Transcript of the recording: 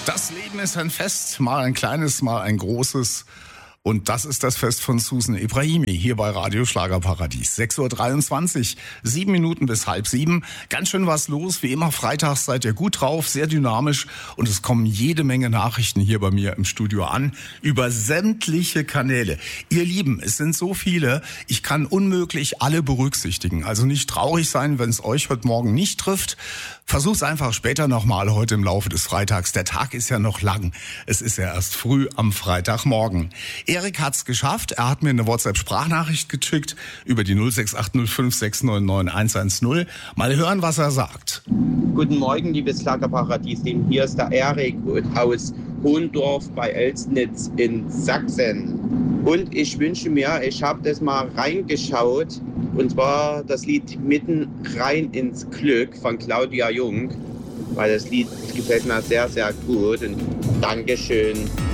Das Leben ist ein Fest, mal ein kleines, mal ein großes. Und das ist das Fest von Susan Ibrahimi hier bei Radio Schlagerparadies. 6:23 Uhr, 7 Minuten bis 6:30. Ganz schön was los. Wie immer freitags seid ihr gut drauf, sehr dynamisch. Und es kommen jede Menge Nachrichten hier bei mir im Studio an über sämtliche Kanäle. Ihr Lieben, es sind so viele, ich kann unmöglich alle berücksichtigen. Also nicht traurig sein, wenn es euch heute Morgen nicht trifft. Versuch's einfach später nochmal heute im Laufe des Freitags. Der Tag ist ja noch lang. Es ist ja erst früh am Freitagmorgen. Erik hat's geschafft. Er hat mir eine WhatsApp-Sprachnachricht geschickt über die 06805699110. Mal hören, was er sagt. Guten Morgen, liebes Schlagerparadies-Team. Hier ist der Erik aus Hohendorf bei Elsnitz in Sachsen. Und ich wünsche mir, ich habe das mal reingeschaut, und zwar das Lied Mitten rein ins Glück von Claudia Jung, weil das Lied gefällt mir sehr, sehr gut. Und Dankeschön.